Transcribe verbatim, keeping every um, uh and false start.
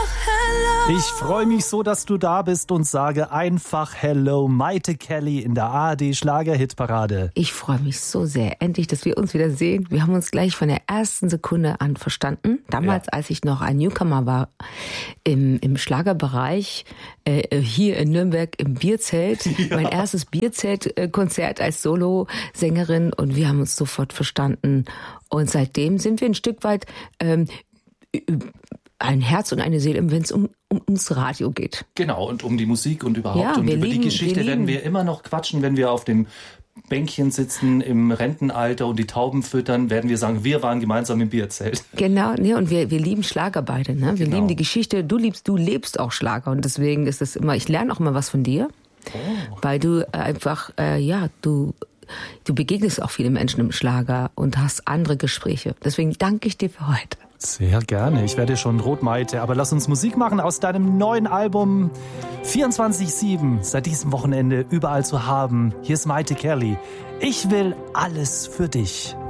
Ich freue mich so, dass du da bist und sage einfach Hello, Maite Kelly in der A R D Schlager-Hitparade. Ich freue mich so sehr, endlich, dass wir uns wieder sehen. Wir haben uns gleich von der ersten Sekunde an verstanden. Damals, ja. als ich noch ein Newcomer war im, im Schlagerbereich, äh, hier in Nürnberg im Bierzelt. Ja. Mein erstes Bierzelt-Konzert als Solosängerin und wir haben uns sofort verstanden. Und seitdem sind wir ein Stück weit ähm, ein Herz und eine Seele, wenn es um, um ums Radio geht. Genau, und um die Musik und überhaupt. Ja, und über lieben, die Geschichte wir werden wir immer noch quatschen, wenn wir auf dem Bänkchen sitzen im Rentenalter und die Tauben füttern, werden wir sagen, wir waren gemeinsam im Bierzelt. Genau, ne, und wir, wir lieben Schlager beide. Ne? Wir Genau. lieben die Geschichte, du liebst, du lebst auch Schlager. Und deswegen ist es immer, ich lerne auch immer was von dir, Oh. weil du einfach, äh, ja, du... Du begegnest auch viele Menschen im Schlager und hast andere Gespräche. Deswegen danke ich dir für heute. Sehr gerne. Ich werde schon rot, Maite. Aber lass uns Musik machen aus deinem neuen Album vierundzwanzig sieben. Seit diesem Wochenende überall zu haben. Hier ist Maite Kelly. Ich will alles für dich.